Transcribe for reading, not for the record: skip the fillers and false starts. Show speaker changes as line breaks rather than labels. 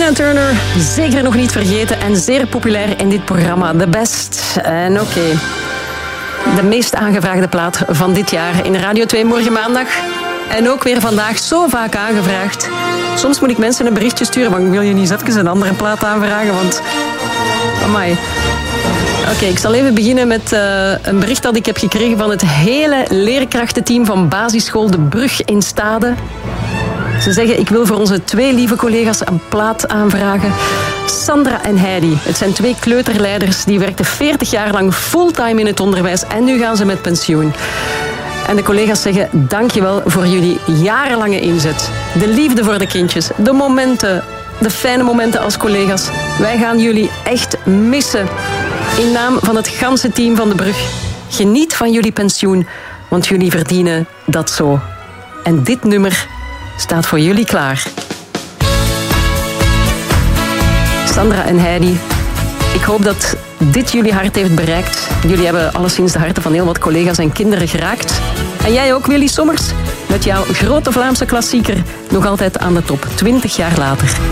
Tina Turner, zeker nog niet vergeten en zeer populair in dit programma. The Best. En oké, de meest aangevraagde plaat van dit jaar in Radio 2 morgen maandag. En ook weer vandaag zo vaak aangevraagd. Soms moet ik mensen een berichtje sturen, maar ik wil je niet eens even een andere plaat aanvragen, want... Amai. Oké, ik zal even beginnen met een bericht dat ik heb gekregen van het hele leerkrachtenteam van basisschool De Brug in Stade. Ze zeggen, ik wil voor onze 2 lieve collega's een plaat aanvragen. Sandra en Heidi. Het zijn 2 kleuterleiders die werkten 40 jaar lang fulltime in het onderwijs en nu gaan ze met pensioen. En de collega's zeggen, dankjewel voor jullie jarenlange inzet. De liefde voor de kindjes, de momenten, de fijne momenten als collega's. Wij gaan jullie echt missen. In naam van het ganse team van De Brug. Geniet van jullie pensioen, want jullie verdienen dat zo. En dit nummer staat voor jullie klaar. Sandra en Heidi, ik hoop dat dit jullie hart heeft bereikt. Jullie hebben alleszins de harten van heel wat collega's en kinderen geraakt. En jij ook, Willy Sommers, met jouw grote Vlaamse klassieker nog altijd aan de top, 20 jaar later.